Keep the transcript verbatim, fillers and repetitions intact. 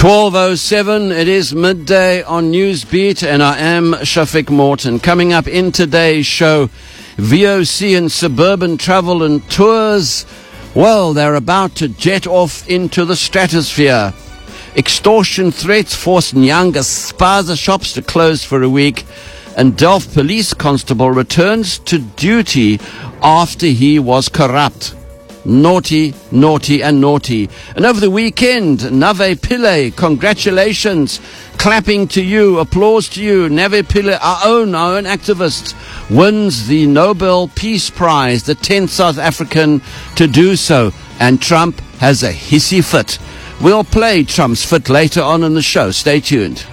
twelve oh seven, it is midday on Newsbeat, and I am Shafiq Morton. Coming up in today's show, V O C and Suburban Travel and Tours, well, they're about to jet off into the stratosphere. Extortion threats forced Nyanga spaza shops to close for a week, and Delft police constable returns to duty after he was corrupt. Naughty, naughty and naughty. And over the weekend, Nave Pillay, congratulations, clapping to you, applause to you. Nave Pillay, our own, our own activist, wins the Nobel Peace Prize, the tenth South African to do so. And Trump has a hissy fit. We'll play Trump's fit later on in the show. Stay tuned.